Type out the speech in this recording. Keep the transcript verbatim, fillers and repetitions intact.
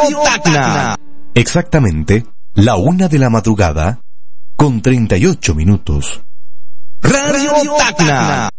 Radio Tacna. Exactamente la una de la madrugada con treinta y ocho minutos. Radio Tacna.